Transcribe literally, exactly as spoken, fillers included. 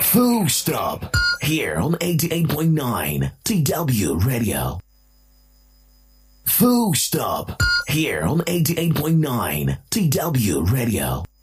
Full Stop here on eighty-eight point nine T W Radio. Full Stop here on eighty-eight point nine T W Radio.